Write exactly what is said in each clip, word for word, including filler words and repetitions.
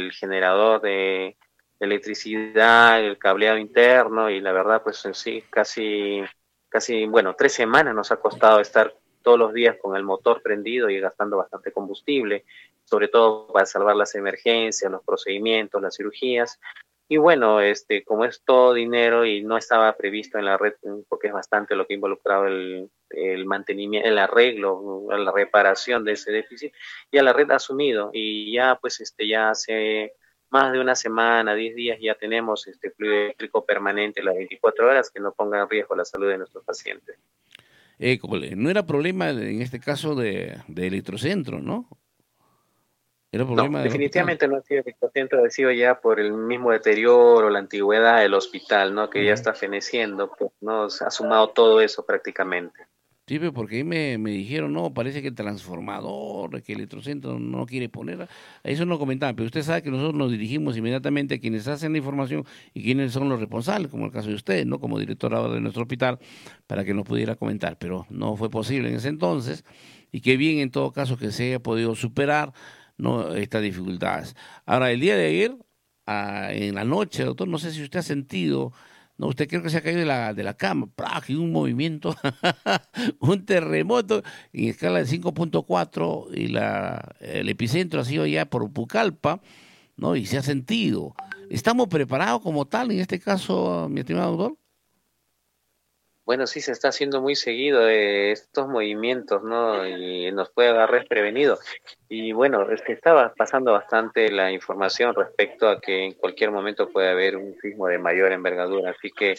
el generador de electricidad, el cableado interno, y la verdad, pues en sí, casi, casi, bueno, tres semanas nos ha costado estar todos los días con el motor prendido y gastando bastante combustible, sobre todo para salvar las emergencias, los procedimientos, las cirugías. Y bueno, este, como es todo dinero y no estaba previsto en la red, porque es bastante lo que ha involucrado el, el mantenimiento, el arreglo, la reparación de ese déficit, ya la red ha asumido y ya pues este ya hace más de una semana, diez días, ya tenemos este fluido eléctrico permanente las veinticuatro horas que no ponga en riesgo la salud de nuestros pacientes. Eh, no era problema en este caso de, de Electrocentro, ¿no? Era problema No, del hospital. definitivamente no ha sido Electrocentro, ha sido ya por el mismo deterioro, la antigüedad del hospital, ¿no? Que uh-huh. ya está feneciendo, pues, ¿no? Se ha sumado todo eso prácticamente. Sí, pero porque ahí me, me dijeron, no, parece que el transformador, que el Electrocentro no quiere poner, eso no comentaban, pero usted sabe que nosotros nos dirigimos inmediatamente a quienes hacen la información y quienes son los responsables, como el caso de usted, ¿no? Como director de nuestro hospital, para que nos pudiera comentar, pero no fue posible en ese entonces, y qué bien en todo caso que se haya podido superar, ¿no?, estas dificultades. Ahora, el día de ayer, ah, en la noche, doctor, no sé si usted ha sentido, no, usted creo que se ha caído de la, de la cama, ¡prac! Y un movimiento, un terremoto en escala de cinco punto cuatro, y la, el epicentro ha sido ya por Pucallpa, ¿no? Y se ha sentido. ¿Estamos preparados como tal en este caso, mi estimado doctor? Bueno, sí, se está haciendo muy seguido eh, estos movimientos, ¿no? Y nos puede agarrar desprevenido. Y bueno, es que estaba pasando bastante la información respecto a que en cualquier momento puede haber un sismo de mayor envergadura. Así que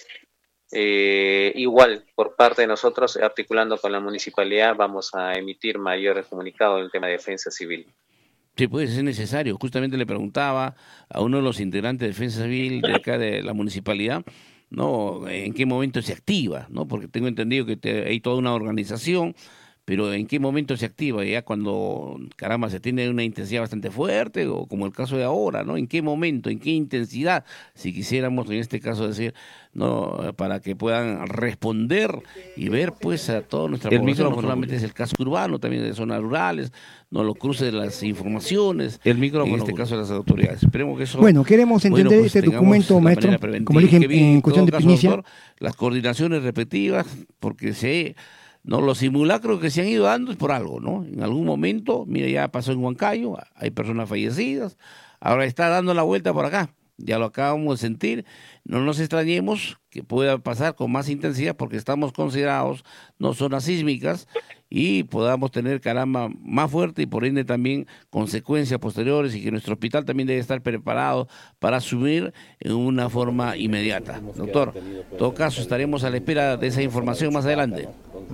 eh, igual, por parte de nosotros, articulando con la municipalidad, vamos a emitir mayores comunicados en el tema de defensa civil. Sí, puede ser necesario. Justamente le preguntaba a uno de los integrantes de Defensa Civil de acá de la municipalidad, ¿no?, en qué momento se activa, ¿no? Porque tengo entendido que te, hay toda una organización, pero en qué momento se activa, ya cuando, caramba, se tiene una intensidad bastante fuerte, o como el caso de ahora, ¿no? En qué momento, en qué intensidad, si quisiéramos en este caso decir, no, para que puedan responder y ver pues a toda nuestra el población, no solamente es el casco urbano, también de zonas rurales, no los cruces de las informaciones, el micrófono, en este caso de las autoridades. Esperemos que eso, bueno, queremos entender bueno, pues, este documento, maestro, como dije en, en cuestión de caso, primicia, doctor, las coordinaciones respectivas, porque se no, los simulacros que se han ido dando es por algo, ¿no? En algún momento, mira, ya pasó en Huancayo, hay personas fallecidas, ahora está dando la vuelta por acá, ya lo acabamos de sentir, no nos extrañemos que pueda pasar con más intensidad porque estamos considerados no zonas sísmicas y podamos tener, caramba, más fuerte y por ende también consecuencias posteriores, y que nuestro hospital también debe estar preparado para asumir en una forma inmediata. Doctor, en todo caso estaremos a la espera de esa información más adelante.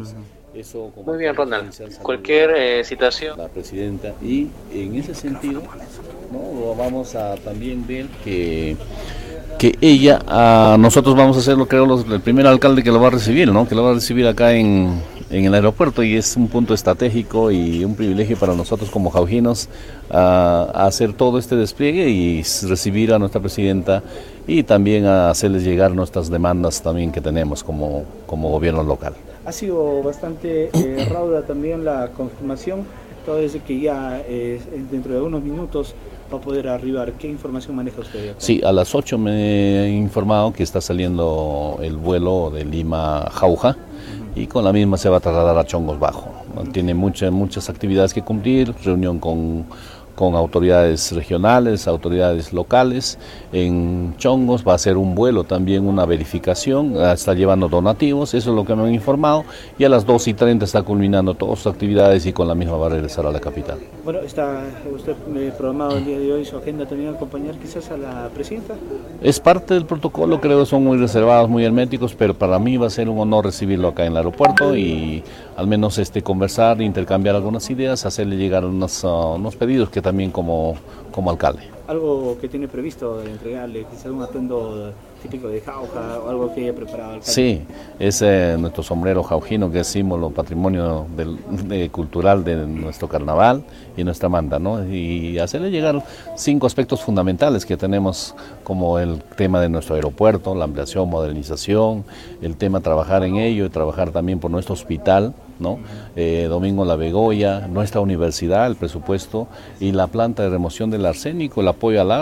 Eso muy bien, Ronald. Cualquier eh, situación. La presidenta, y en ese sentido, ¿no?, vamos a también ver que que ella, a nosotros vamos a ser, creo, los, el primer alcalde que lo va a recibir, ¿no?, que lo va a recibir acá en, en el aeropuerto, y es un punto estratégico y un privilegio para nosotros como jaujinos a, a hacer todo este despliegue y recibir a nuestra presidenta y también a hacerles llegar nuestras demandas también que tenemos como, como gobierno local. Ha sido bastante eh, rauda también la confirmación, todo desde que ya eh, dentro de unos minutos va a poder arribar. ¿Qué información maneja usted acá? Sí, a las ocho me he informado que está saliendo el vuelo de Lima-Jauja, uh-huh, y con la misma se va a trasladar a Chongos Bajo. Uh-huh. Tiene muchas muchas actividades que cumplir, reunión con, con autoridades regionales, autoridades locales. En Chongos va a hacer un vuelo también, una verificación, está llevando donativos, eso es lo que me han informado, y a las dos y treinta está culminando todas sus actividades y con la misma va a regresar a la capital. Bueno, ¿está usted programado el día de hoy su agenda también acompañar quizás a la presidenta? Es parte del protocolo, creo que son muy reservados, muy herméticos, pero para mí va a ser un honor recibirlo acá en el aeropuerto y al menos este conversar, intercambiar algunas ideas, hacerle llegar unos, uh, unos pedidos que también como, como alcalde. ¿Algo que tiene previsto entregarle, quizás un atuendo típico de Jauja o algo que haya preparado? Alcalde? Sí, es eh, nuestro sombrero jaujino, que es símbolo, patrimonio del, de, cultural de nuestro carnaval y nuestra manda, ¿no? Y hacerle llegar cinco aspectos fundamentales que tenemos, como el tema de nuestro aeropuerto, la ampliación, modernización, el tema trabajar en ello y trabajar también por nuestro hospital, ¿no? Eh, Domingo La Begoya, nuestra universidad, el presupuesto y la planta de remoción del arsénico, el apoyo al agua.